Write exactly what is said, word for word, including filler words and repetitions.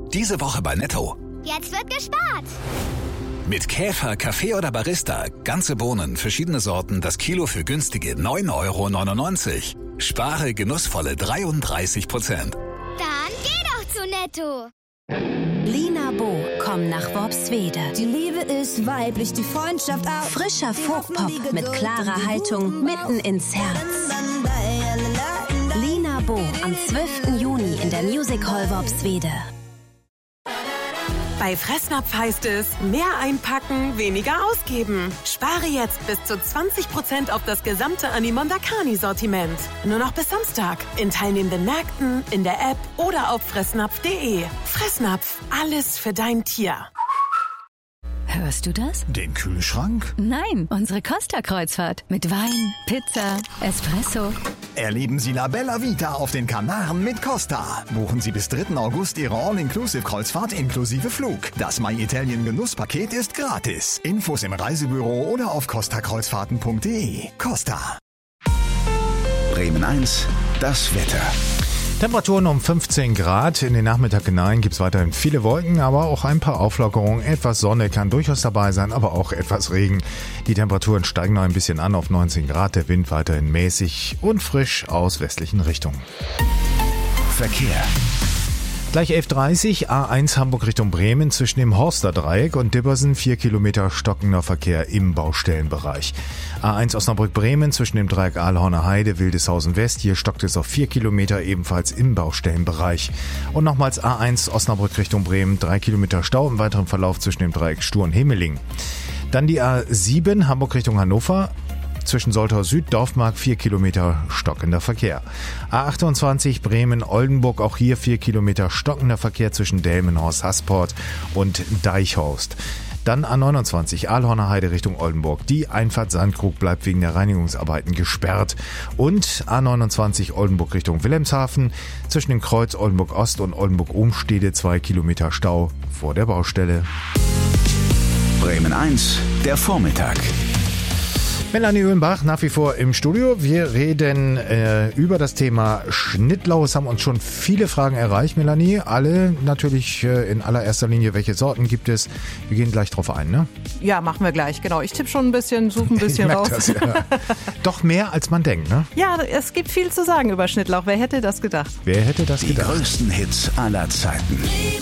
Diese Woche bei Netto. Jetzt wird gespart. Mit Käfer, Kaffee oder Barista. Ganze Bohnen, verschiedene Sorten, das Kilo für günstige neun Euro neunundneunzig. Spare genussvolle dreiunddreißig Prozent. Dann geh doch zu Netto. Lina Bo kommen nach Worpswede. Die Liebe ist weiblich, die Freundschaft auch. Frischer Folkpop mit klarer Haltung mitten ins Herz. Lina Bo am zwölften Juni in der Music Hall Worpswede. Bei Fressnapf heißt es, mehr einpacken, weniger ausgeben. Spare jetzt bis zu zwanzig Prozent auf das gesamte Animondakani-Sortiment. Nur noch bis Samstag. In teilnehmenden Märkten, in der App oder auf fressnapf punkt de. Fressnapf, alles für dein Tier. Hörst du das? Den Kühlschrank? Nein, unsere Costa-Kreuzfahrt. Mit Wein, Pizza, Espresso. Erleben Sie La Bella Vita auf den Kanaren mit Costa. Buchen Sie bis dritten August Ihre All-Inclusive-Kreuzfahrt inklusive Flug. Das My Italien Genusspaket ist gratis. Infos im Reisebüro oder auf costa kreuzfahrten punkt de. Costa. Bremen eins, das Wetter. Temperaturen um fünfzehn Grad. In den Nachmittag hinein gibt es weiterhin viele Wolken, aber auch ein paar Auflockerungen. Etwas Sonne kann durchaus dabei sein, aber auch etwas Regen. Die Temperaturen steigen noch ein bisschen an auf neunzehn Grad. Der Wind weiterhin mäßig und frisch aus westlichen Richtungen. Verkehr. Gleich elf Uhr dreißig, A eins Hamburg Richtung Bremen zwischen dem Horster Dreieck und Dibbersen, vier Kilometer stockender Verkehr im Baustellenbereich. A eins Osnabrück-Bremen zwischen dem Dreieck Aalhorner Heide, Wildeshausen West, hier stockt es auf vier Kilometer ebenfalls im Baustellenbereich. Und nochmals A eins Osnabrück Richtung Bremen, drei Kilometer Stau im weiteren Verlauf zwischen dem Dreieck Sturn-Himmeling. Dann die A sieben Hamburg Richtung Hannover. Zwischen Soltau Süd, Dorfmark, vier Kilometer stockender Verkehr. A achtundzwanzig Bremen-Oldenburg, auch hier vier Kilometer stockender Verkehr zwischen Delmenhorst, Hasport und Deichhorst. Dann A neunundzwanzig Aalhorner Heide Richtung Oldenburg. Die Einfahrt Sandkrug bleibt wegen der Reinigungsarbeiten gesperrt. Und A neunundzwanzig Oldenburg Richtung Wilhelmshaven. Zwischen dem Kreuz Oldenburg Ost und Oldenburg Umstede zwei Kilometer Stau vor der Baustelle. Bremen eins, der Vormittag. Melanie Uhlenbach nach wie vor im Studio. Wir reden äh, über das Thema Schnittlauch. Es haben uns schon viele Fragen erreicht, Melanie. Alle natürlich äh, in allererster Linie, welche Sorten gibt es? Wir gehen gleich drauf ein, ne? Ja, machen wir gleich, genau. Ich tippe schon ein bisschen, suche ein bisschen ich raus. Das, ja. Doch mehr, als man denkt, ne? Ja, es gibt viel zu sagen über Schnittlauch. Wer hätte das gedacht? Wer hätte das Die gedacht? größten Hits aller Zeiten.